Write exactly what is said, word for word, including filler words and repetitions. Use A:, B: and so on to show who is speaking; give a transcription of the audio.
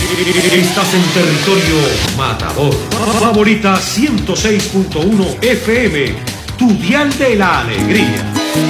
A: Estás en territorio matador. Favorita ciento seis punto uno F M, tu dial de la alegría.